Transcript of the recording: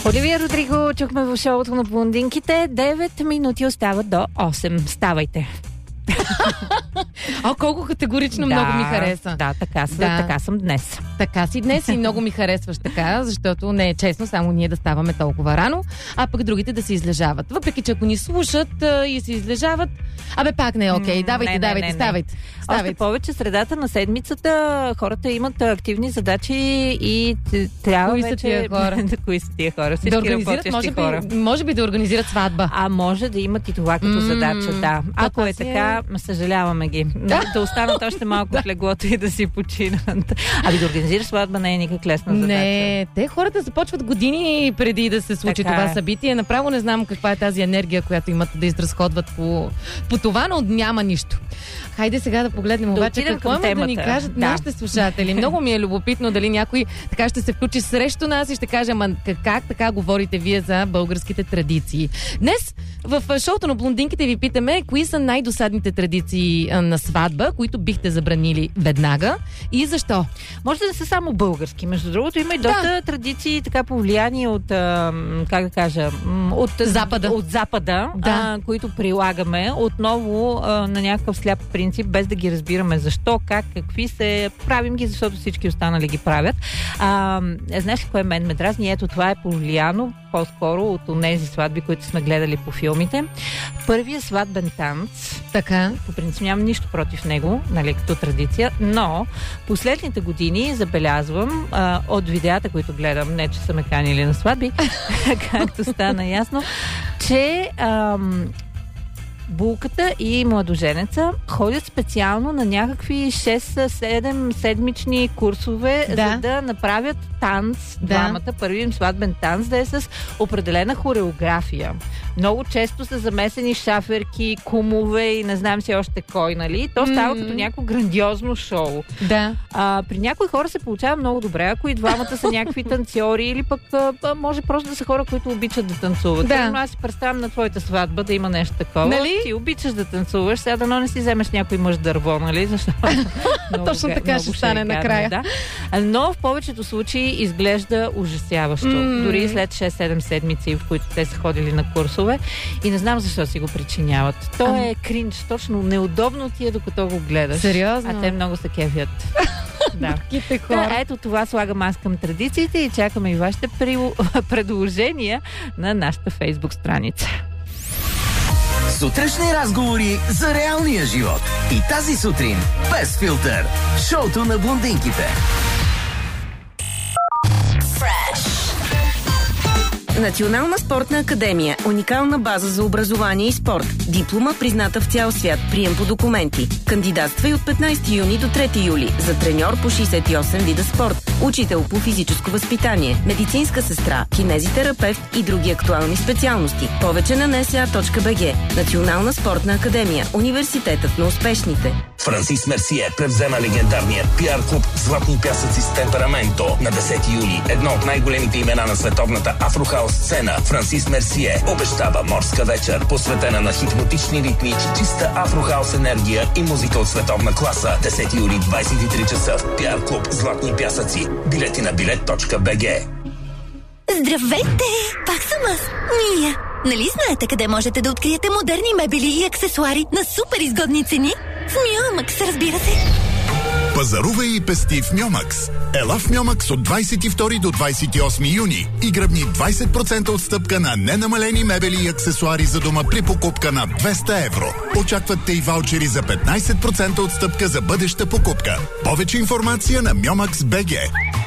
Оливия Родриго чухме в шоуто на блондинките. 9 минути остават до 8. Ставайте. Колко категорично много ми хареса. Да, така съм днес. Така си днес и много ми харесваш така, защото не е честно само ние да ставаме толкова рано, а пък другите да се излежават. Въпреки че ако ни слушат и се излежават, пак не е окей. Давайте, ставайте. Още повече средата на седмицата хората имат активни задачи и трябва Кои вече... са тия хора? Кои са тия хора? Всички да организират, може би да организират сватба. Може да имат и това като задача, да. Ако е така, съжаляваме ги. Да останат още малко в леглото и да си починат. Да организираш сватба не е никак лесна задача. Не, те хората започват години преди да се случи това събитие. Направо не знам каква е тази енергия, която имат да изразходват по това, но няма нищо. Хайде сега да погледнем обаче какво има да ни кажат нашите слушатели. Много ми е любопитно дали някой така ще се включи срещу нас и ще каже, как така говорите вие за българските традиции. Днес в шоуто на блондинките ви питаме кои са най-досадните традиции на сватба, които бихте забранили веднага и защо? Може да не са само български. Между другото има и доста традиции така повлияни от от Запада, които прилагаме отново на някакъв сляп принцип, без да ги разбираме защо, как, какви се правим ги, защото всички останали ги правят. Знаеш ли кое мен ме дразни? Ето това е повлияно по-скоро от онези сватби, които сме гледали по филмите. Първият сватбен танц. Така. По принцип нямам нищо против него, нали, като традиция, но последните години забелязвам от видеята, които гледам, не че са ме канили на сватби, както стана ясно, че булката и младоженеца ходят специално на някакви 6-7 седмични курсове, за да направят танц, двамата, първи им сватбен танц, да е с определена хореография. Много често са замесени шаферки, кумове и не знам си още кой, нали? То става като някакво грандиозно шоу. Да. При някои хора се получава много добре, ако и двамата са някакви танцори или пък може просто да са хора, които обичат да танцуват. Да. Но аз си представям на твоята сватба да има нещо такова. Нали? Ти обичаш да танцуваш, сега дано не си вземеш някой мъж дърво, нали? Защото точно така ще стане накрая. Да. Но в повечето случаи изглежда ужасяващо. Дори след 6-7 седмици, в които те са ходили на курсове и не знам защо си го причиняват. То е кринж, точно неудобно ти е докато го гледаш. Сериозно? А те много се кефят. Да. Ето това слагам аз към традициите и чакаме и вашите предложения на нашата Фейсбук страница. Сутрешни разговори за реалния живот. И тази сутрин без филтър. Шоуто на блондинките. Национална спортна академия. Уникална база за образование и спорт. Диплома призната в цял свят. Прием по документи. Кандидатствай от 15 юни до 3 юли. За треньор по 68 вида спорт. Учител по физическо възпитание. Медицинска сестра. Кинезитерапевт и други актуални специалности. Повече на nsa.bg. Национална спортна академия. Университетът на успешните. Франсис Мерсие превзема легендарния пиар-клуб Златни пясъци с Темпераменто на 10 юли. Едно от най-големите имена на световната афрохаус сцена. Франсис Мерсие обещава морска вечер, посветена на хипнотични ритми, чиста афрохаус енергия и музика от световна класа. 10 юли, 23 часа в пиар-клуб Златни пясъци. Билети на bilet.bg. Здравейте! Пак съм аз, Мия. Нали знаете къде можете да откриете модерни мебели и аксесуари на супер изгодни цени? В Миомакс, разбира се. Пазарувай и пести в Миомакс. Ела в Миомакс от 22 до 28 юни и гръбни 20% отстъпка на ненамалени мебели и аксесуари за дома при покупка на 200 евро. Очакват те и ваучери за 15% отстъпка за бъдеща покупка. Повече информация на Miomax.bg.